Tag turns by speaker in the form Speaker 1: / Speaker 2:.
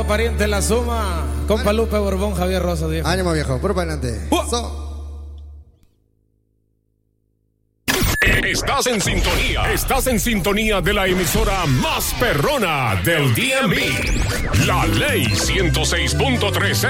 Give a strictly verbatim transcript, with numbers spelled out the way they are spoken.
Speaker 1: Saludos, pariente, la suma. Compa Lupe Borbón, Javier Rosa, viejo.
Speaker 2: Ánimo, viejo, puro para adelante. So.
Speaker 3: Estás en sintonía. Estás en sintonía de la emisora más perrona del D M V. La Ley ciento seis punto tres